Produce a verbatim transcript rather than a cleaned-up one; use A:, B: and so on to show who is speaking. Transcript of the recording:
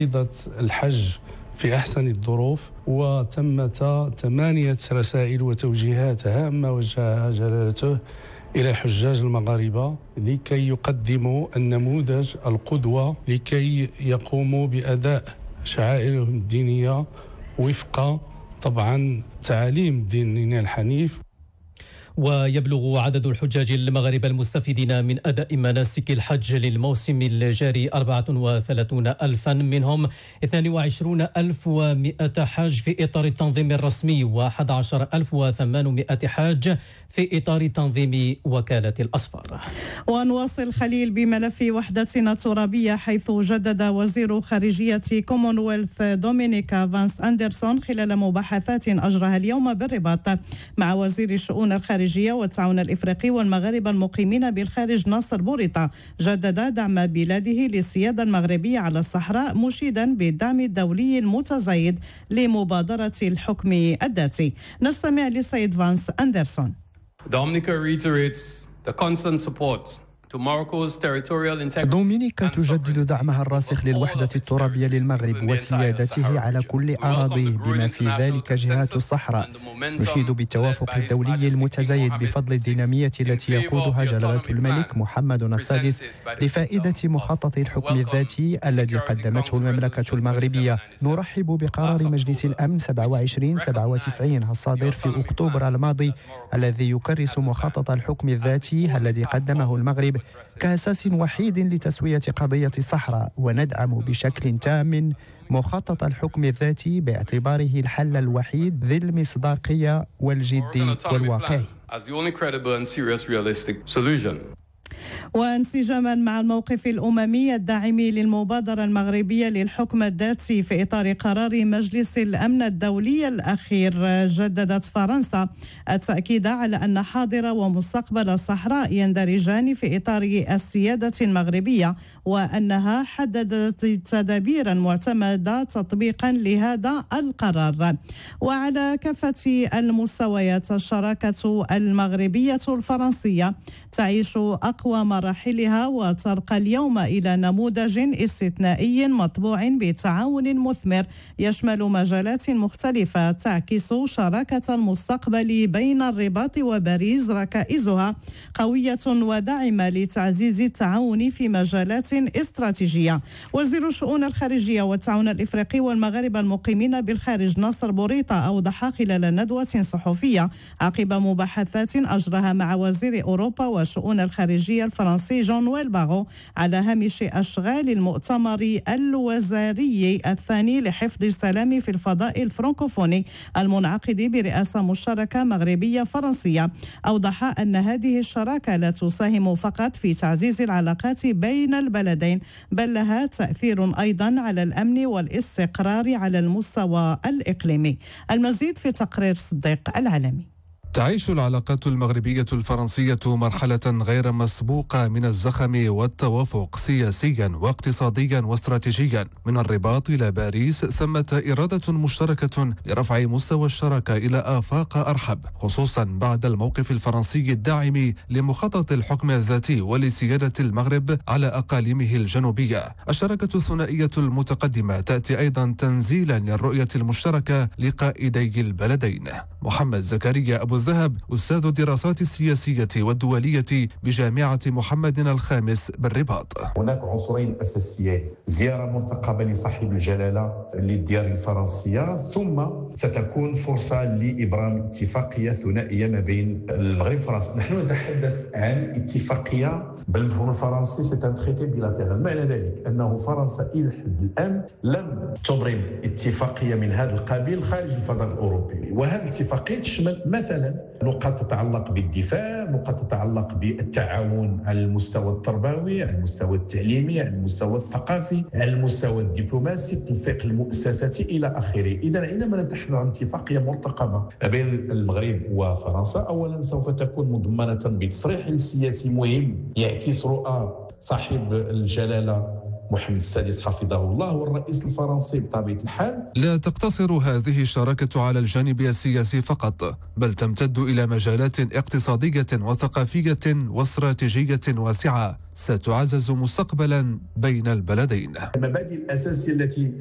A: الحج في أحسن الظروف، وتمت ثمانية رسائل وتوجيهات هامة وجهها جلالته إلى الحجاج المغاربة لكي يقدموا النموذج القدوة لكي يقوموا بأداء شعائرهم الدينية وفق طبعا تعاليم ديننا الحنيف.
B: ويبلغ عدد الحجاج المغاربة المستفيدين من أداء مناسك الحج للموسم الجاري أربعة وثلاثين ألفا، منهم اثنين وعشرين ألف ومئة حاج في إطار التنظيم الرسمي وأحد عشر ألف وثمانمئة حاج في إطار تنظيم وكالة الأصفر.
C: ونواصل خليل بملف وحدتنا الترابية، حيث جدد وزير خارجية كومونويلث دومينيكا فانس أندرسون خلال مباحثات أجرها اليوم بالرباط مع وزير الشؤون الخارجية والتعاون الإفريقي والمغاربة المقيمين بالخارج ناصر بوريطة، جدد دعم بلاده للسيادة المغربية على الصحراء، مشيدا بالدعم الدولي المتزايد لمبادرة الحكم الذاتي. نستمع لسيد فانس أندرسون.
D: Dominica reiterates the constant support to Morocco's territorial integrity.
E: دومينيكا تجدد دعمها الراسخ للوحدة الترابية للمغرب وسيادته على كل أراضيه بما في ذلك جهات الصحراء. نشيد بالتوافق الدولي المتزايد بفضل الدينامية التي يقودها جلالة الملك محمد السادس لفائدة مخطط الحكم الذاتي الذي قدمته المملكة المغربية. نرحب بقرار مجلس الأمن سبعة وعشرين سبعة وتسعين الصادر في أكتوبر الماضي الذي يكرس مخطط الحكم الذاتي الذي قدمه المغرب كأساس وحيد لتسوية قضية الصحراء، وندعم بشكل تام مخطط الحكم الذاتي باعتباره الحل الوحيد ذي المصداقية والجد والواقعي.
C: وانسجاما مع الموقف الأممي الداعم للمبادرة المغربية للحكم الذاتي في إطار قرار مجلس الأمن الدولي الأخير، جددت فرنسا التأكيد على أن حاضر ومستقبل الصحراء يندرجان في إطار السيادة المغربية، وأنها حددت تدابيرا معتمدة تطبيقا لهذا القرار. وعلى كافة المستويات الشراكة المغربية الفرنسية تعيش أقوى مراحلها وترقى اليوم إلى نموذج استثنائي مطبوع بتعاون مثمر يشمل مجالات مختلفة تعكس شراكة المستقبل بين الرباط وباريس، ركائزها قوية وداعمة لتعزيز التعاون في مجالات استراتيجية. وزير الشؤون الخارجية والتعاون الإفريقي والمغاربة المقيمين بالخارج ناصر بوريطة أوضح خلال ندوة صحفية عقب مباحثات أجرها مع وزير أوروبا وشؤون الخارجية الفرنسي جون نويل باغو على هامش أشغال المؤتمر الوزاري الثاني لحفظ السلام في الفضاء الفرنكوفوني المنعقد برئاسة مشتركة مغربية فرنسية. أوضح أن هذه الشراكة لا تساهم فقط في تعزيز العلاقات بين البلدين، بل لها تأثير أيضا على الأمن والاستقرار على المستوى الإقليمي. المزيد في تقرير صديق العالمي.
F: تعيش العلاقات المغربية الفرنسية مرحلة غير مسبوقة من الزخم والتوافق سياسيا واقتصاديا واستراتيجيا. من الرباط إلى باريس ثمة إرادة مشتركة لرفع مستوى الشراكة إلى آفاق أرحب، خصوصا بعد الموقف الفرنسي الداعم لمخطط الحكم الذاتي ولسيادة المغرب على أقاليمه الجنوبية. الشراكة الثنائية المتقدمة تأتي أيضا تنزيلا للرؤية المشتركة لقائدي البلدين. محمد زكريا أبو الذهب أستاذ الدراسات السياسية والدولية بجامعة محمد الخامس بالرباط.
G: هناك عنصرين أساسيين: زيارة مرتقبة لصاحب الجلالة للديار الفرنسية، ثم ستكون فرصة لإبرام اتفاقية ثنائية ما بين المغرب وفرنسا. نحن نتحدث عن اتفاقية بالمفهوم الفرنسي سيتان تريتي بيلاتيرال، معنى ذلك أنه فرنسا إلى حد الآن لم تبرم اتفاقية من هذا القبيل خارج الفضاء الأوروبي، وهذه الاتفاقية تشمل مثلا نقاط تتعلق بالدفاع، نقاط تتعلق بالتعاون على المستوى التربوي، على المستوى التعليمي، على المستوى الثقافي، على المستوى الدبلوماسي، التنسيق المؤسساتي إلى آخره. إذا عندما نتحدث عن اتفاقية مرتقبة بين المغرب وفرنسا، أولا سوف تكون مضمنة بتصريح سياسي مهم يعكس رؤى صاحب الجلالة محمد السادس حفظه الله والرئيس الفرنسي بطبيعة الحال.
F: لا تقتصر هذه الشراكة على الجانب السياسي فقط، بل تمتد إلى مجالات اقتصادية وثقافية واستراتيجية واسعة ستعزز مستقبلا بين البلدين.
G: المبادئ الأساسية التي